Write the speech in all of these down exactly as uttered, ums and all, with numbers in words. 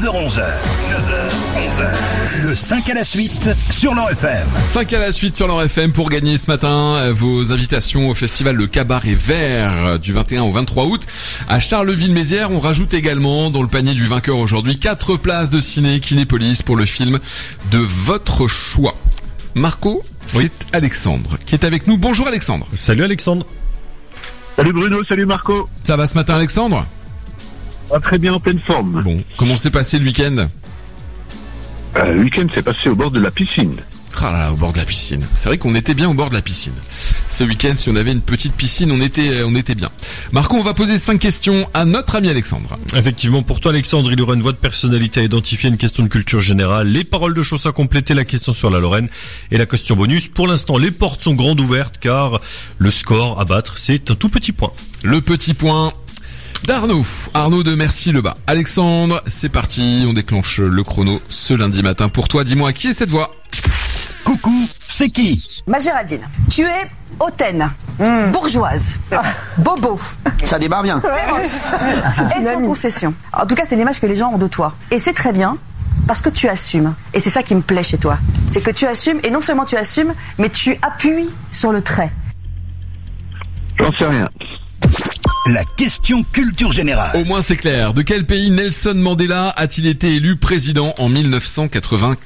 heures onze heures. neuf heures onze heures. Le cinq à la suite sur l'Or F M. cinq à la suite sur l'Or F M pour gagner ce matin vos invitations au festival Le Cabaret Vert du vingt et un au vingt-trois août à Charleville-Mézières. On rajoute également dans le panier du vainqueur aujourd'hui quatre places de ciné Kinépolis pour le film de votre choix. Marco, c'est oui. Alexandre qui est avec nous. Bonjour Alexandre. Salut Alexandre. Salut Bruno, salut Marco. Ça va ce matin Alexandre ? Ah, très bien, en pleine forme. Bon, comment s'est passé le week-end ? euh, Le week-end s'est passé au bord de la piscine. Ah là là, au bord de la piscine. C'est vrai qu'on était bien au bord de la piscine. Ce week-end, si on avait une petite piscine, on était, on était bien. Marco, on va poser cinq questions à notre ami Alexandre. Effectivement, pour toi Alexandre, il y aura une voix de personnalité à identifier, une question de culture générale, les paroles de choses à compléter, la question sur la Lorraine et la question bonus. Pour l'instant, les portes sont grandes ouvertes car le score à battre, c'est un tout petit point. Le petit point d'Arnaud. Arnaud de Mercy-le-Bas. Alexandre, c'est parti, on déclenche le chrono ce lundi matin. Pour toi, dis-moi, qui est cette voix ? Coucou, c'est qui ? Ma Géraldine, tu es hautaine, mmh. bourgeoise, bobo. Ça démarre bien. Et sans concession. En tout cas, c'est l'image que les gens ont de toi. Et c'est très bien, parce que tu assumes. Et c'est ça qui me plaît chez toi. C'est que tu assumes, et non seulement tu assumes, mais tu appuies sur le trait. J'en sais rien. La question culture générale. Au moins c'est clair. De quel pays Nelson Mandela a-t-il été élu président en dix-neuf cent quatre-vingt-quatorze ?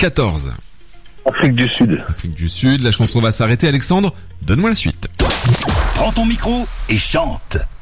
Afrique du Sud. Afrique du Sud, la chanson va s'arrêter. Alexandre, donne-moi la suite. Prends ton micro et chante.